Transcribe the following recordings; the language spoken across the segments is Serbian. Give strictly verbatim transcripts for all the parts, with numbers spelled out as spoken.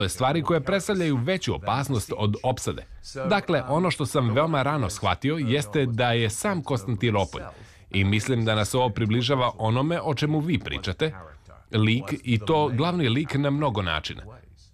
stvari koje predstavljaju veću opasnost od opsade. Dakle, ono što sam veoma rano shvatio jeste da je sam Konstantinopolj, i mislim da nas ovo približava onome o čemu vi pričate, lik, i to glavni lik na mnogo načina.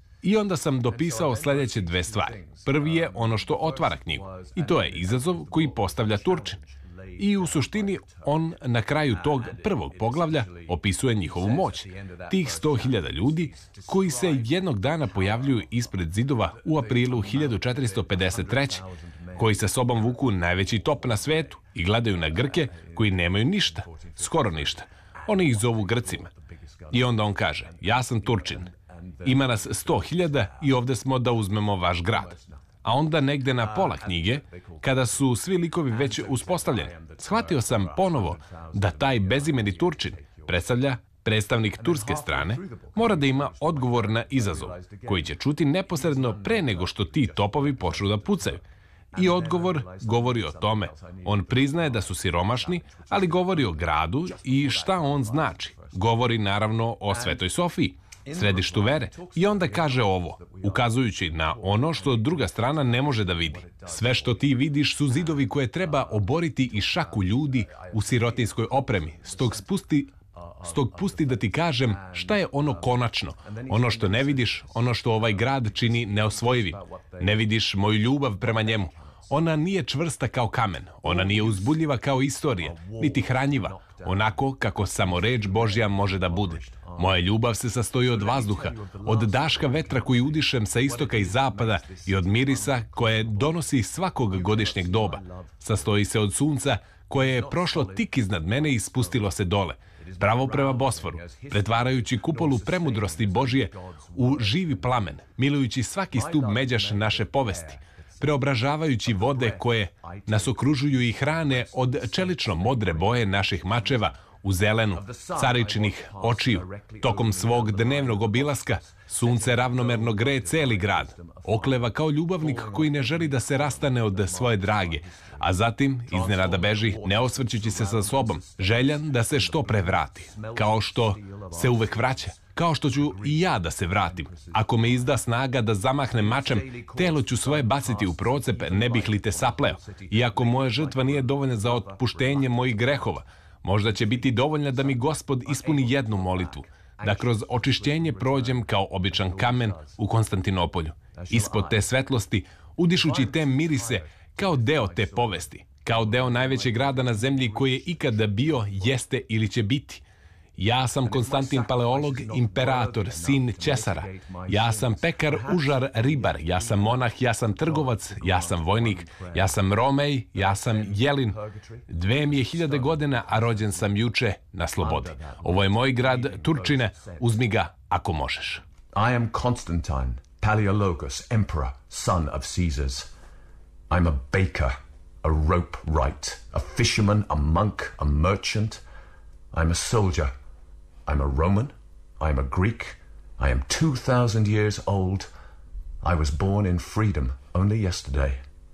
I onda sam dopisao sljedeće dve stvari. Prvi je ono što otvara knjigu, i to je izazov koji postavlja Turčin. I u suštini on na kraju tog prvog poglavlja opisuje njihovu moć. Tih sto hiljada ljudi koji se jednog dana pojavljuju ispred zidova u aprilu hiljadu četiristo pedeset treće. koji sa sobom vuku najveći top na svetu i gledaju na Grke koji nemaju ništa, skoro ništa. Oni ih zovu Grcima. I onda on kaže, ja sam Turčin. Ima nas sto hiljada i ovde smo da uzmemo vaš grad. A onda negde na pola knjige, kada su svi likovi već uspostavljeni, shvatio sam ponovo da taj bezimeni Turčin predstavlja predstavnik turske strane, mora da ima odgovor na izazov, koji će čuti neposredno pre nego što ti topovi počnu da pucaju. I odgovor govori o tome. On priznaje da su siromašni, ali govori o gradu i šta on znači. Govori naravno o Svetoj Sofiji, središtu vere. I onda kaže ovo, ukazujući na ono što druga strana ne može da vidi. Sve što ti vidiš su zidovi koje treba oboriti i šaku ljudi u sirotinskoj opremi. Stog spusti Stog pusti da ti kažem šta je ono konačno, ono što ne vidiš, ono što ovaj grad čini neosvojivim. Ne vidiš moju ljubav prema njemu. Ona nije čvrsta kao kamen, ona nije uzbudljiva kao istorija, niti hranjiva, onako kako samo reč Božja može da bude. Moja ljubav se sastoji od vazduha, od daška vetra koji udišem sa istoka i zapada i od mirisa koje donosi svakog godišnjeg doba. Sastoji se od sunca koje je prošlo tik iznad mene i spustilo se dole, pravo prema Bosforu, pretvarajući kupolu premudrosti Božije u živi plamen, milujući svaki stub međaš naše povesti, preobražavajući vode koje nas okružuju i hrane od čelično modre boje naših mačeva u zelenu, caričinih očiju. Tokom svog dnevnog obilaska, sunce ravnomerno greje celi grad, okleva kao ljubavnik koji ne želi da se rastane od svoje drage, a zatim iznenada beži, ne osvrćući se sa sobom, željan da se što pre vrati, kao što se uvek vraća, kao što ću i ja da se vratim. Ako me izda snaga da zamahnem mačem, telo ću svoje baciti u procep, ne bih li te sapleo. Iako moja žrtva nije dovoljna za otpuštenje mojih grehova, možda će biti dovoljna da mi Gospod ispuni jednu molitvu, da kroz očišćenje prođem kao običan kamen u Konstantinopolju. Ispod te svetlosti, udišući te mirise kao deo te povesti, kao deo najvećeg grada na zemlji koji je ikada bio, jeste ili će biti. Ja sam Konstantin Paleolog, imperator, sin Ćesara. Ja sam pekar, užar, ribar. Ja sam monah, ja sam trgovac, ja sam vojnik, ja sam Romej, ja sam Jelin. Dve mi je hiljade godina, a rođen sam juče na slobodi. Ovo je moj grad, Turčine, uzmi ga ako možeš. I am Constantine, Paleologus, emperor, son of Caesars. I'm a baker, a rope wright, a fisherman, a monk, a merchant. I'm a soldier. I'm a Roman. I'm a Greek. I am two thousand years old. I was born in freedom only yesterday.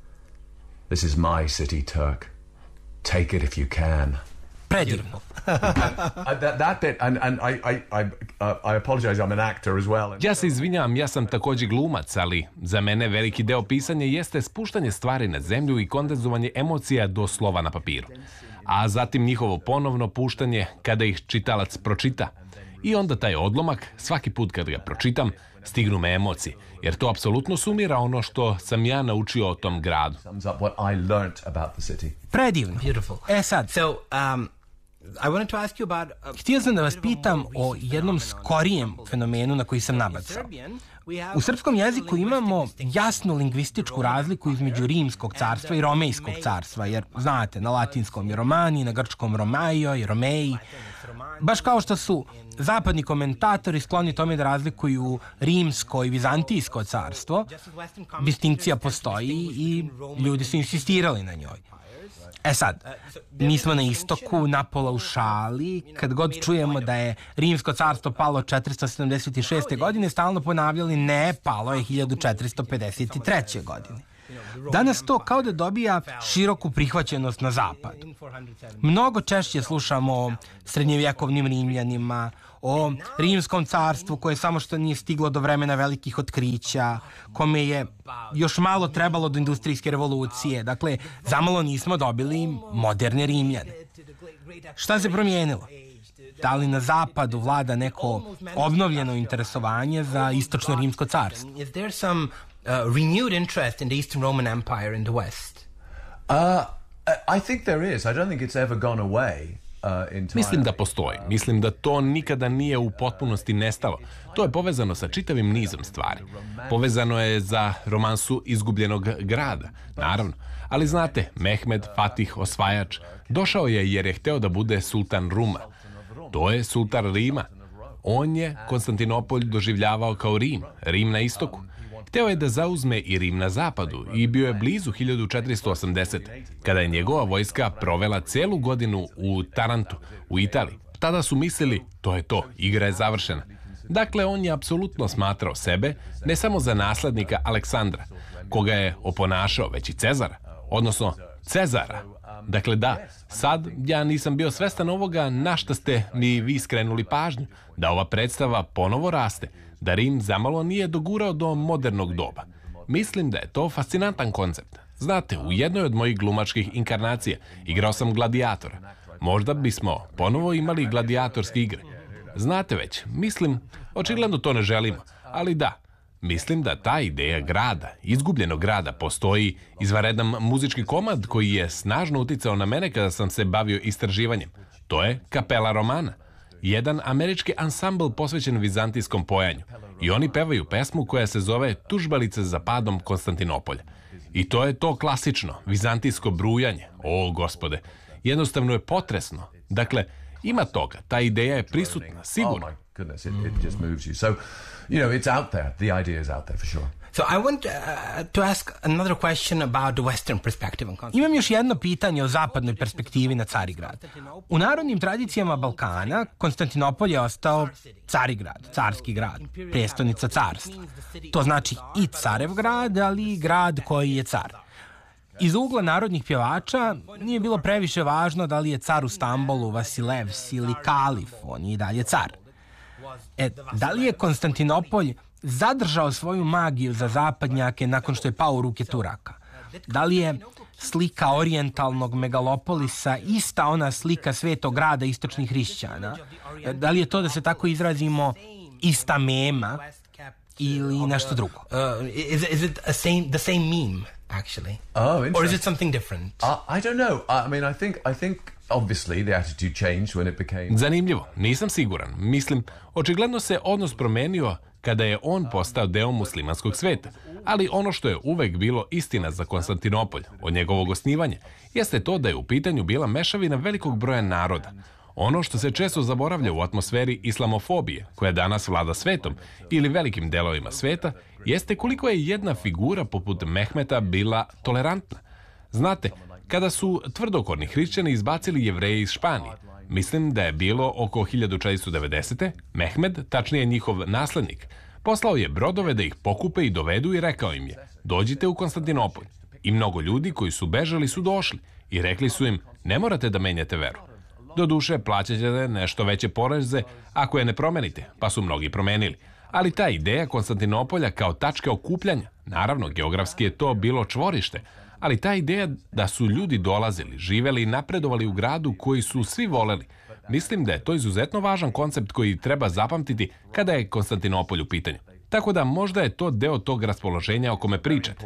This is my city, Turk. Take it if you can. Predivno. that, that bit, and, and I, I, I, uh, I apologize, I'm an actor as well. Ja se izvinjavam, ja sam također glumac, ali za mene veliki deo pisanja jeste spuštanje stvari na zemlju i kondenzovanje emocija do slova na papiru. A zatim njihovo ponovno puštanje kada ih čitalac pročita. I onda taj odlomak, svaki put kad ga pročitam, stignu me emocije, jer to apsolutno sumira ono što sam ja naučio o tom gradu. Predivno. E sad, so, um, I wanted to ask you about, uh, htio sam da vas pitam o jednom skorijem fenomenu na koji sam nabacao. U srpskom jeziku imamo jasnu lingvističku razliku između rimskog carstva i romejskog carstva, jer znate, na latinskom je romani, na grčkom romaio i romeji. Baš kao što su zapadni komentatori skloni tome da razlikuju rimsko i vizantijsko carstvo, distinkcija postoji i ljudi su insistirali na njoj. E sad, mi smo na istoku, napola u šali, kad god čujemo da je rimsko carstvo palo četiristo sedamdeset šeste. godine, stalno ponavljali ne, palo je hiljadu četiristo pedeset treće. godine. Danas to kao da dobija široku prihvaćenost na zapad. Mnogo češće slušamo o srednjevjekovnim Rimljanima, o Rimskom carstvu koje samo što nije stiglo do vremena velikih otkrića, kome je još malo trebalo do industrijske revolucije. Dakle, zamalo nismo dobili moderne Rimljane. Šta se promijenilo? Da li na zapadu vlada neko obnovljeno interesovanje za istočno Rimsko carstvo? Is there some uh, renewed interest in the Eastern Roman Empire in the West? Uh, I think there is. I don't think it's ever gone away. Mislim da postoji. Mislim da to nikada nije u potpunosti nestalo. To je povezano sa čitavim nizom stvari. Povezano je za romansu izgubljenog grada, naravno. Ali znate, Mehmed, Fatih, osvajač, došao je jer je hteo da bude sultan Ruma. To je sultan Rima. On je Konstantinopolj doživljavao kao Rim, Rim na istoku. Hteo je da zauzme i Rim na zapadu i bio je blizu hiljadu četiristo osamdesete. kada je njegova vojska provela celu godinu u Tarantu, u Italiji. Tada su mislili, to je to, igra je završena. Dakle, on je apsolutno smatrao sebe ne samo za naslednika Aleksandra, koga je oponašao, već i Cezara, odnosno Cezara. Dakle, da, sad ja nisam bio svestan ovoga na šta ste mi vi skrenuli pažnju, da ova predstava ponovo raste, da Rim zamalo nije dogurao do modernog doba. Mislim da je to fascinantan koncept. Znate, u jednoj od mojih glumačkih inkarnacija igrao sam gladijatora. Možda bismo ponovo imali gladijatorske igre. Znate već, mislim, očigledno to ne želimo, ali da, mislim da ta ideja grada, izgubljenog grada, postoji izvanredan muzički komad koji je snažno uticao na mene kada sam se bavio istraživanjem. To je Kapela Romana, jedan američki ansambl posvećen vizantijskom pojanju. I oni pevaju pesmu koja se zove Tužbalice za padom Konstantinopolja. I to je to klasično, vizantijsko brujanje. O, gospode, jednostavno je potresno. Dakle, ima toga, ta ideja je prisutna, sigurno. Oh my goodness, it, it just moves you. So, you know, it's out there. The idea is out there for sure. So I want uh, to ask another question about the Western perspective on Constantinople. Imam još jedno pitanje o zapadnoj perspektivi na Carigrad. U narodnim tradicijama Balkana Konstantinopolj je ostao Carigrad, carski grad, prestonica carstva. To znači i carev grad, ali i grad koji je car. Iz ugla narodnih pjevača nije bilo previše važno da li je car u Stambolu, Vasilevs ili Kalif, on je i dalje car. E, da li je Konstantinopolj zadržao svoju magiju za zapadnjake nakon što je pao u ruke Turaka? Da li je slika orijentalnog megalopolisa ista ona slika svetog grada istočnih hrišćana? Da li je to, da se tako izrazimo, ista mema ili nešto drugo? Uh, is, is it a same, the same meme, actually? Oh, interesting. Or is it something different? Uh, I don't know. I mean, I think, I think obviously the attitude changed when it became... Zanimljivo, nisam siguran. Mislim, očigledno se odnos promenio kada je on postao deo muslimanskog sveta. Ali ono što je uvek bilo istina za Konstantinopolj od njegovog osnivanja jeste to da je u pitanju bila mešavina velikog broja naroda. Ono što se često zaboravlja u atmosferi islamofobije, koja danas vlada svetom ili velikim delovima sveta, jeste koliko je jedna figura poput Mehmeta bila tolerantna. Znate, kada su tvrdokorni hrišćani izbacili Jevreje iz Španije, mislim da je bilo oko hiljadu četiristo devedesete. Mehmed, tačnije njihov naslednik, poslao je brodove da ih pokupe i dovedu i rekao im je: dođite u Konstantinopolj. I mnogo ljudi koji su bežali su došli i rekli su im: ne morate da menjate veru. Doduše, plaćate nešto veće poreze ako je ne promenite, pa su mnogi promenili. Ali ta ideja Konstantinopolja kao tačka okupljanja, naravno, geografski je to bilo čvorište, ali ta ideja da su ljudi dolazili, živeli i napredovali u gradu koji su svi voleli, mislim da je to izuzetno važan koncept koji treba zapamtiti kada je Konstantinopolj u pitanju. Tako da možda je to deo tog raspoloženja o kome pričate.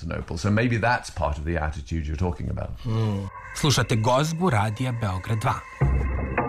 Slušate Gozbu radija Beograd dva.